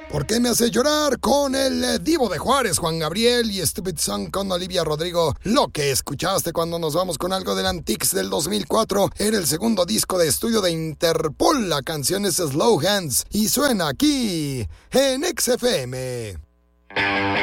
¿Por qué me hace llorar? Con el Divo de Juárez, Juan Gabriel, y Stupid Song con Olivia Rodrigo. Lo que escuchaste cuando nos vamos con algo del Antiques del 2004 era el segundo disco de estudio de Interpol. La canción es Slow Hands y suena aquí en XFM.